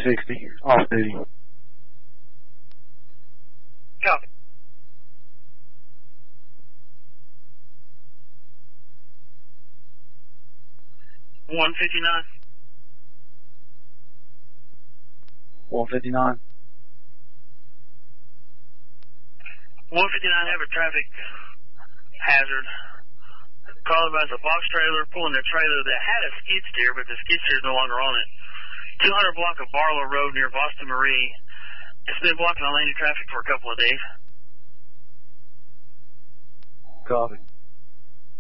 260, off duty. Copy. One 59. 159. 159 have a traffic hazard. Call about a box trailer pulling a trailer that had a skid steer, but the skid steer is no longer on it. 200 block of Barlow Road near Boston Marie. It's been blocking all lane of traffic for a couple of days. Copy.